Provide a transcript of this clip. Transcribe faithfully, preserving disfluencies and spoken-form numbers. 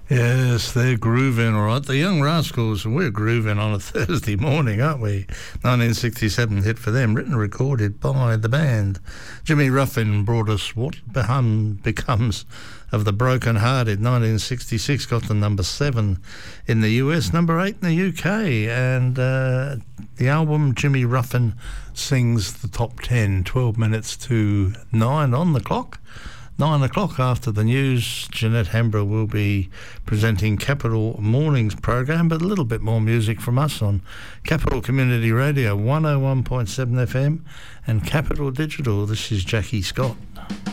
Yes, they're grooving all right. The Young Rascals, we're grooving on a Thursday morning, aren't we? nineteen sixty-seven hit for them, written and recorded by the band. Jimmy Ruffin brought us What Become, Becomes of the Broken Hearted. nineteen sixty-six got to number seven in the U S, number eight in the U K, and uh, the album Jimmy Ruffin Sings the Top ten, twelve minutes to nine on the clock. Nine o'clock after the news, Jeanette Hambro will be presenting Capital Mornings program, but a little bit more music from us on Capital Community Radio, one oh one point seven F M and Capital Digital. This is Jackie Scott.